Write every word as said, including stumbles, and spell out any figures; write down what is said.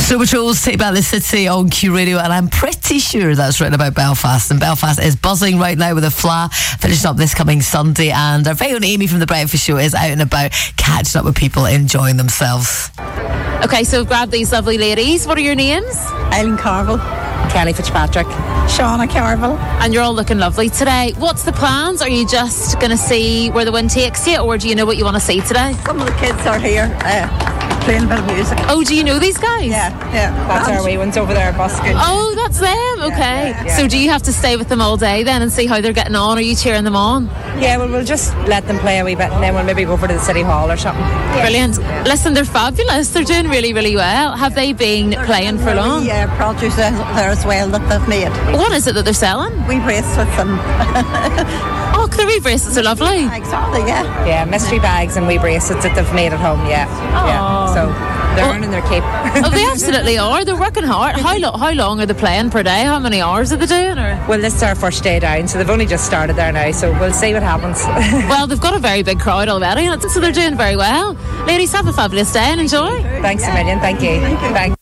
Snow Patrol's Take Back the City on Q Radio, and I'm pretty sure that's written about Belfast. And Belfast is buzzing right now with a Fla finishing up this coming Sunday, and our very own Amy from The Breakfast Show is out and about catching up with people enjoying themselves. Okay, so grab these lovely ladies. What are your names? Eileen Carville. Kelly Fitzpatrick. Shauna Carville. And you're all looking lovely today. What's the plans? Are you just going to see where the wind takes you, or do you know what you want to see today? Some of the kids are here uh, playing a bit of music. Oh, do you know these guys? Yeah, yeah. That's our wee ones over there busking. Oh, that's them. Okay. Yeah, yeah. So do you have to stay with them all day then and see how they're getting on? Are you cheering them on? Yeah, well, we'll just let them play a wee bit and then we'll maybe go over to the City Hall or something. Brilliant. Listen, they're fabulous. They're doing really, really well. Have they been They're playing for long? Yeah, produce there as well that they've made. What is it that they're selling? We bracelets and Oh, the wee bracelets are lovely. exactly, yeah. Yeah, mystery bags and wee bracelets that they've made at home, yeah. Yeah, so they're Oh. earning their keep. Oh, they absolutely are. They're working hard. How, lo- how long are they playing per day? How many hours are they doing? Or? Well, this is our first day down, so they've only just started there now, so we'll see what happens. Well, they've got a very big crowd already, so they're doing very well. Ladies, have a fabulous day and enjoy. Thanks a million, thank you. Thank you. Thanks.